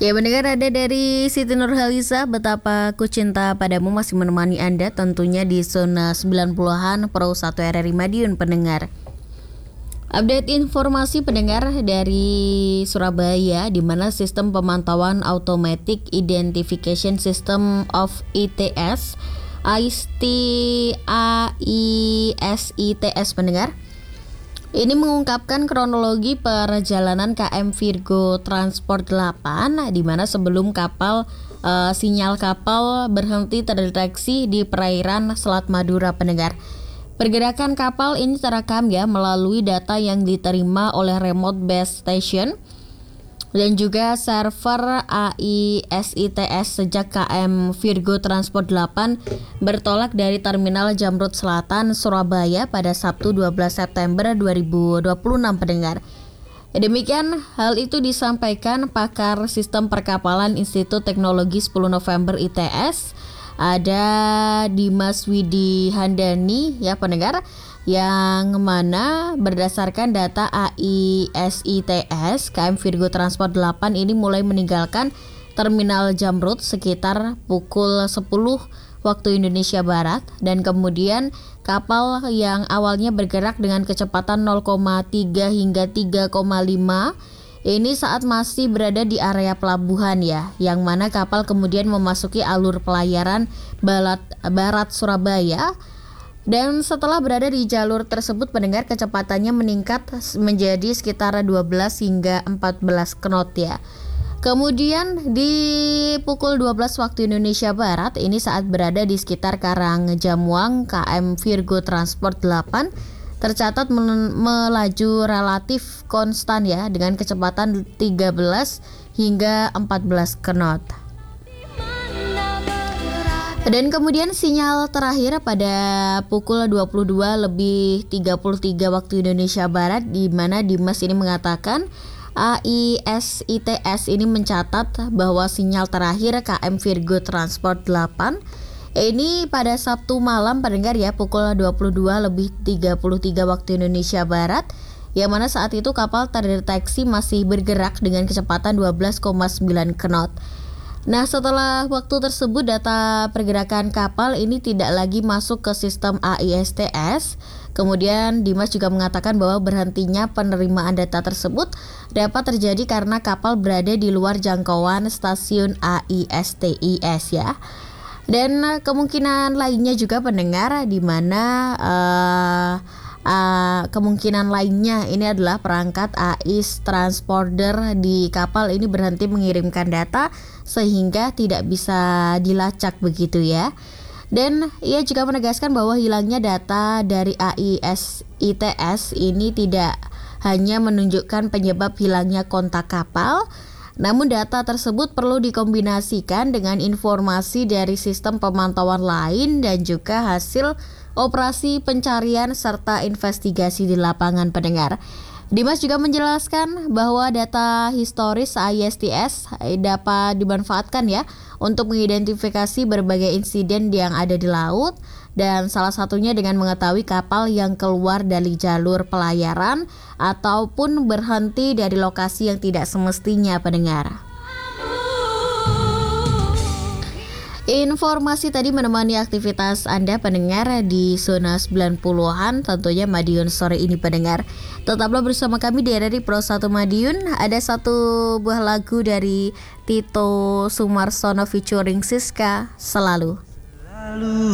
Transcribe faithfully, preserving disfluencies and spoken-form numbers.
Ya mendengar ada dari Siti Nurhaliza, Betapa Ku Cinta Padamu masih menemani Anda tentunya di zona sembilan puluhan Pro satu R R I Madiun pendengar. Update informasi pendengar dari Surabaya, di mana sistem pemantauan Automatic Identification System of I T S A I S I T S pendengar ini mengungkapkan kronologi perjalanan K M Virgo Transport delapan, di mana sebelum kapal uh, sinyal kapal berhenti terdeteksi di perairan Selat Madura pendengar. Pergerakan kapal ini terekam ya melalui data yang diterima oleh remote base station dan juga server A I S I T S sejak K M Virgo Transport delapan bertolak dari Terminal Jamrut Selatan, Surabaya pada Sabtu dua belas September dua ribu dua puluh enam pendengar. Demikian hal itu disampaikan pakar sistem perkapalan Institut Teknologi sepuluh November I T S, ada Dimas Widi Handani ya pendengar, yang mana berdasarkan data A I S I T S, K M Virgo Transport delapan ini mulai meninggalkan Terminal Jamrut sekitar pukul sepuluh waktu Indonesia Barat, dan kemudian kapal yang awalnya bergerak dengan kecepatan nol koma tiga hingga tiga koma lima ini saat masih berada di area pelabuhan ya, yang mana kapal kemudian memasuki alur pelayaran barat, barat Surabaya. Dan setelah berada di jalur tersebut pendengar, kecepatannya meningkat menjadi sekitar dua belas hingga empat belas knot ya. Kemudian di pukul dua belas waktu Indonesia Barat ini saat berada di sekitar Karangjamuang, K M Virgo Transport delapan tercatat men- melaju relatif konstan ya dengan kecepatan tiga belas hingga empat belas knot. Dan kemudian sinyal terakhir pada pukul dua puluh dua lebih tiga puluh tiga waktu Indonesia Barat, di mana Dimas ini mengatakan A I S I T S ini mencatat bahwa sinyal terakhir K M Virgo Transport delapan ini pada Sabtu malam pendengar ya, pukul dua puluh dua lebih tiga puluh tiga waktu Indonesia Barat, yang mana saat itu kapal terdeteksi masih bergerak dengan kecepatan dua belas koma sembilan knot. Nah, setelah waktu tersebut data pergerakan kapal ini tidak lagi masuk ke sistem A I S T S. Kemudian Dimas juga mengatakan bahwa berhentinya penerimaan data tersebut dapat terjadi karena kapal berada di luar jangkauan stasiun A I S T I S ya. Dan kemungkinan lainnya juga pendengar, di mana uh, Uh, kemungkinan lainnya ini adalah perangkat A I S transponder di kapal ini berhenti mengirimkan data sehingga tidak bisa dilacak begitu ya. Dan ia juga menegaskan bahwa hilangnya data dari A I S I T S ini tidak hanya menunjukkan penyebab hilangnya kontak kapal, namun data tersebut perlu dikombinasikan dengan informasi dari sistem pemantauan lain dan juga hasil operasi pencarian serta investigasi di lapangan pendengar. Dimas juga menjelaskan bahwa data historis A I S T S dapat dimanfaatkan ya untuk mengidentifikasi berbagai insiden yang ada di laut, dan salah satunya dengan mengetahui kapal yang keluar dari jalur pelayaran ataupun berhenti dari lokasi yang tidak semestinya pendengar. Informasi tadi menemani aktivitas Anda pendengar di zona sembilan puluhan tentunya Madiun sore ini pendengar. Tetaplah bersama kami di R R I Pro satu Madiun. Ada satu buah lagu dari Tito Sumarsono featuring Siska, Selalu. Selalu.